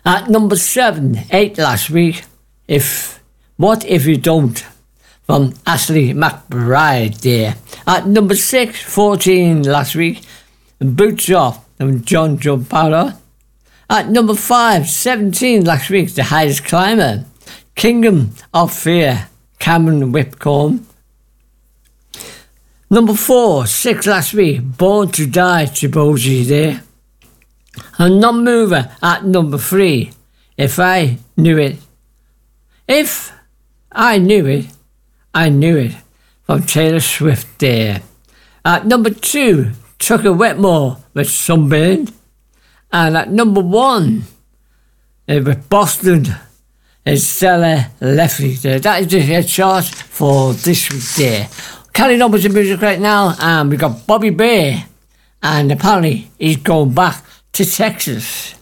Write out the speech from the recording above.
At number 7, 8 last week, What If You Don't, from Ashley McBride there. At number 6, 14 last week, Boots Off, from John Giampaolo. At number 5, 17 last week, The Highest Climber, Kingdom of Fear, Cameron Whipcorn. Number 4, 6 last week, Born to Die, Chiboji there. And non-mover at number 3, If I Knew It. If I Knew It, I Knew It, from Taylor Swift there. At number 2, Tucker Wetmore with Sunburn. And at number 1, with Boston, is Stella Leffley there. That is the chart for this week there. Carrying on with the music right now, and we've got Bobby Bear, and apparently he's going back to Texas.